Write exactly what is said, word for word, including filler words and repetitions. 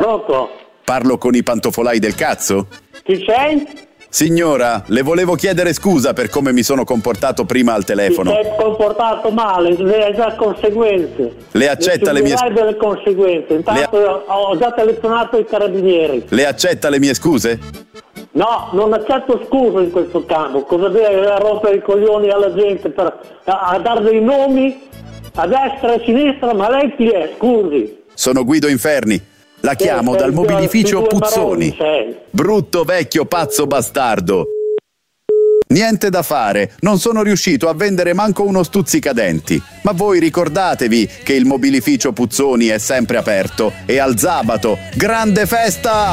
Pronto? Parlo con i pantofolai del cazzo? Chi sei? Signora, le volevo chiedere scusa per come mi sono comportato prima al telefono. Ti sei comportato male, ne hai già conseguenze. Le accetta le mie scuse? delle conseguenze. Intanto Le... ho già telefonato ai carabinieri. Le accetta le mie scuse? No, non accetto scuse in questo campo. Cosa deve a rompere i coglioni alla gente per a, a dare dei nomi a destra e a sinistra? Ma lei chi è? Scusi. Sono Guido Inferni. La chiamo eh, dal eh, mobilificio Puzzoni. Maroni, Brutto vecchio pazzo bastardo. Niente da fare, non sono riuscito a vendere manco uno stuzzicadenti. Ma voi ricordatevi che il mobilificio Puzzoni è sempre aperto e al sabato, grande festa!